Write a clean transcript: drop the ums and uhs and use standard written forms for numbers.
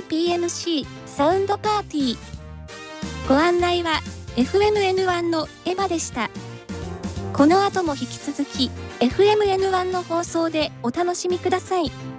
PNC サウンドパーティー。ご案内は FMN1 のエヴァでした。この後も引き続き FMN1 の放送でお楽しみください。